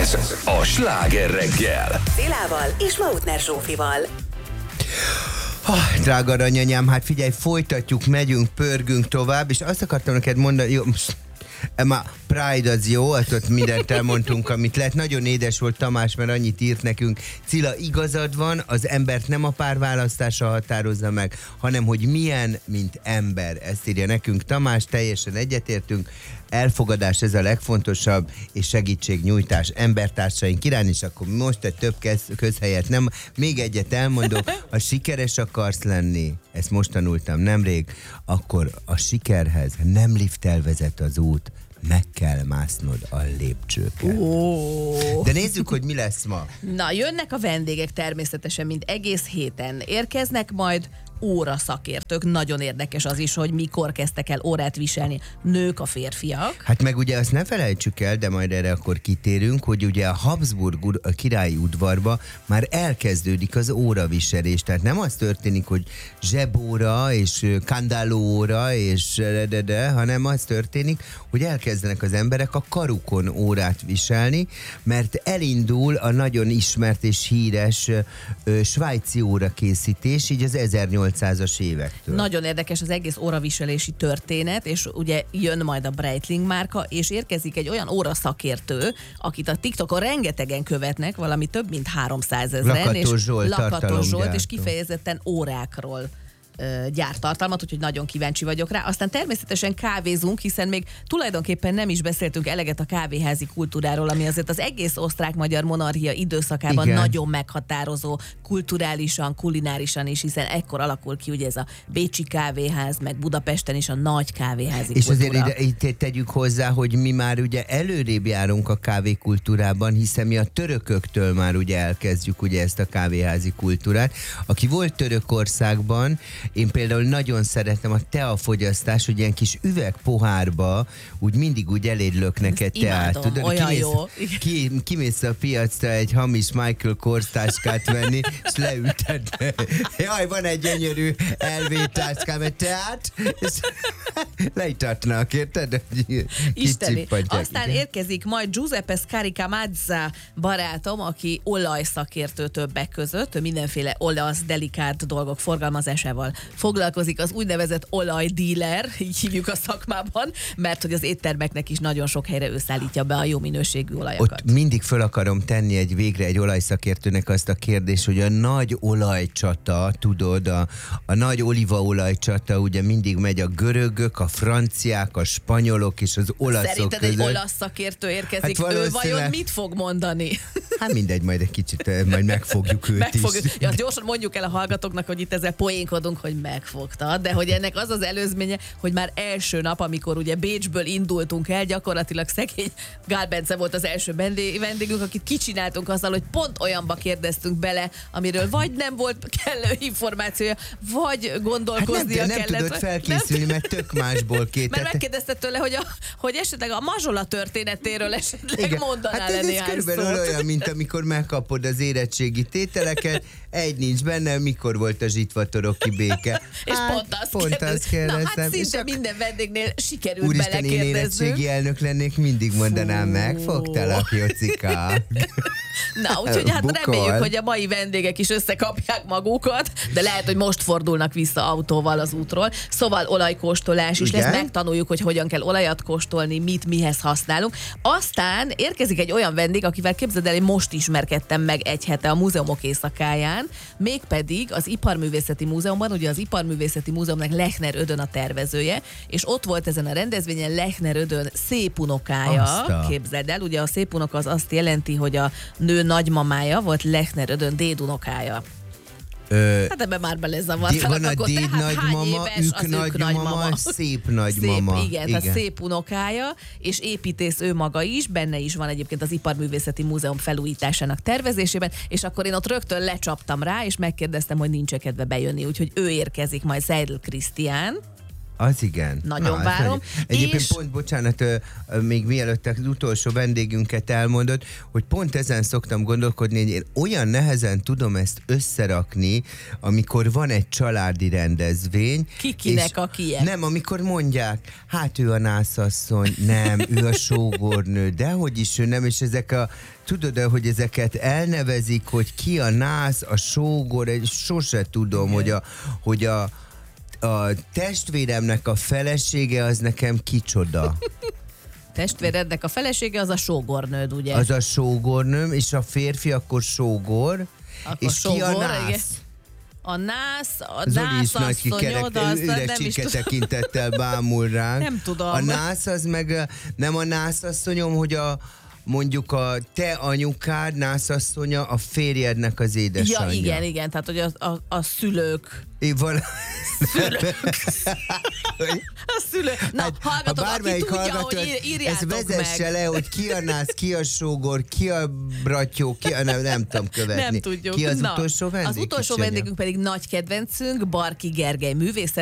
Ez a Sláger reggel. Szilával és Lautner Zsófival. Drága aranyanyám, hát figyelj, folytatjuk, megyünk, pörgünk tovább, és azt akartam neked mondani, jó, már Pride az jó, azt ott mindent elmondtunk, amit lehet. Nagyon édes volt Tamás, mert annyit írt nekünk. Cilla, igazad van, az embert nem a párválasztása határozza meg, hanem hogy milyen, mint ember. Ezt írja nekünk Tamás, teljesen egyetértünk. Elfogadás, ez a legfontosabb, és segítségnyújtás embertársaink irány, és akkor most egy több közhelyet nem. Még egyet elmondok, ha sikeres akarsz lenni, ezt most tanultam nemrég, akkor a sikerhez nem lifttel vezet az út, meg kell másznod a lépcsőket. De nézzük, hogy mi lesz ma. Na, jönnek a vendégek természetesen, mint egész héten. Érkeznek majd óraszakértők. Nagyon érdekes az is, hogy mikor kezdtek el órát viselni nők, a férfiak. Hát meg ugye azt ne felejtsük el, de majd erre akkor kitérünk, hogy ugye a Habsburg a királyi udvarba már elkezdődik az óraviselés. Tehát nem az történik, hogy zsebóra és kandallóóra és hanem az történik, hogy elkezdenek az emberek a karukon órát viselni, mert elindul a nagyon ismert és híres svájci órakészítés, így az 1800-as évektől. Nagyon érdekes az egész óraviselési történet, és ugye jön majd a Breitling márka, és érkezik egy olyan óraszakértő, akit a TikTokon rengetegen követnek, valami több mint 300 000-en. Lakatos Zsolt, és kifejezetten órákról gyárt tartalmat, úgyhogy nagyon kíváncsi vagyok rá. Aztán természetesen kávézunk, hiszen még tulajdonképpen nem is beszéltünk eleget a kávéházi kultúráról, ami azért az egész osztrák-magyar monarchia időszakában nagyon meghatározó, kulturálisan, kulinárisan is, hiszen ekkor alakul ki ugye ez a bécsi kávéház, meg Budapesten is a nagy kávéházi és kultúra. És azért itt tegyük hozzá, hogy mi már ugye előrébb járunk a kávékultúrában, hiszen mi a törököktől már ugye elkezdjük ugye ezt a kávéházi kultúrát. Aki volt Törökországban, én például nagyon szeretem a teafogyasztás, hogy ilyen kis üvegpohárba úgy mindig úgy eléd neked teát. Tudod, olyan jó. Kimész a piacra egy hamis Michael Kors táskát venni, és leülted. Jaj, van egy gyönyörű LV táskám, egy teát, és leitatnak, érted? Isteni. Aztán érkezik majd Giuseppe Scaricamazza barátom, aki olajszakértő többek között, mindenféle olasz, delikált dolgok forgalmazásával foglalkozik, az úgynevezett olajdíler, így hívjuk a szakmában, mert hogy az éttermeknek is nagyon sok helyre ő szállítja be a jó minőségű olajakat. Ott mindig föl akarom tenni végre egy olajszakértőnek azt a kérdést, hogy a nagy olajcsata, tudod, a nagy olívaolajcsata, ugye mindig megy a görögök, a franciák, a spanyolok és az olaszok Szerinted között. egy olasz szakértő érkezik, hát ő vajon mit fog mondani? Hát mindegy, majd egy kicsit majd megfogjuk őt is. Ja, gyorsan mondjuk el a hallgatóknak, hogy itt ezzel poénkodunk, hogy megfogtad, de hogy ennek az az előzménye, hogy már első nap, amikor ugye Bécsből indultunk el, gyakorlatilag szegény Gál Bence volt az első vendégünk, akit kicsináltunk azzal, hogy pont olyanba kérdeztünk bele, amiről vagy nem volt kellő információja, vagy gondolkoznia kellett. Nem tudod felkészülni, mert tök másból Mert megkérdezted tőle, hogy esetleg a mazsola történetéről esetleg mondanál hát ez körülbelül olyan, mint amikor megkapod az érettségi tételeket, egy nincs benne, mikor volt a zsitvatoroki béke. És pont azt kérdezem. Na hát szinte minden vendégnél sikerült belekérdeznem. Úristen, én érettségi elnök lennék, mindig mondanám, megfogtalak, Jocika. Na, úgyhogy hát reméljük, hogy a mai vendégek is összekapják magukat, de lehet, hogy most fordulnak vissza autóval az útról. Szóval olajkóstolás is lesz, megtanuljuk, hogy hogyan kell olajat kóstolni, mit mihez használunk. Aztán érkezik egy olyan vendég, akivel képzeld el, én most ismerkedtem meg egy hete a múzeumok éjszakáján, mégpedig az Iparművészeti Múzeumban, ugye az Iparművészeti Múzeumnak Lechner Ödön a tervezője, és ott volt ezen a rendezvényen Lechner Ödön szépunokája, képzeld el, ugye a szépunoka az azt jelenti, hogy a nő nagymamája volt Lechner Ödön dédunokája. Hát ebben már belezavartanak. Van a déd nagymama, ők nagymama, szép nagymama. Igen, tehát szép unokája, és építész ő maga is, benne is van egyébként az Iparművészeti Múzeum felújításának tervezésében, és akkor én ott rögtön lecsaptam rá, és megkérdeztem, hogy nincs kedve bejönni, úgyhogy ő érkezik majd, Seidl Krisztián. Az igen. Nagyon várom. Egyébként pont, bocsánat, még mielőtt az utolsó vendégünket elmondod, hogy pont ezen szoktam gondolkodni, hogy én olyan nehezen tudom ezt összerakni, amikor van egy családi rendezvény. Kikinek a kie? Nem, amikor mondják, hát ő a nászasszony, nem, ő a sógornő, dehogy is ő nem, és ezek tudod, hogy ezeket elnevezik, hogy ki a nász, a sógor, sose tudom, hogy a testvéremnek a felesége az nekem kicsoda. Testvérednek a felesége az a sógornőd, ugye? Az a sógornőm, és a férfi akkor sógor. Akkor és sógor, ki a nász? Igen. A Zoli is nagy nászasszonyod, azt üres csike tekintettel bámul ránk. Nem tudom. A nász az meg nem a nászasszonyom, hogy mondjuk a te anyukád, nászasszonya a férjednek az édesanyja. Ja, igen, tehát hogy a szülők. A szülők. Na, hát, hallgatok, aki tudja, hogy írjátok meg. Ez vezesse le, hogy ki a nász, ki a sógor, ki a bratyó, nem tudom követni. Nem tudjuk. Ki az utolsó vendég? Az utolsó vendégünk pedig nagy kedvencünk, Barki Gergely művész,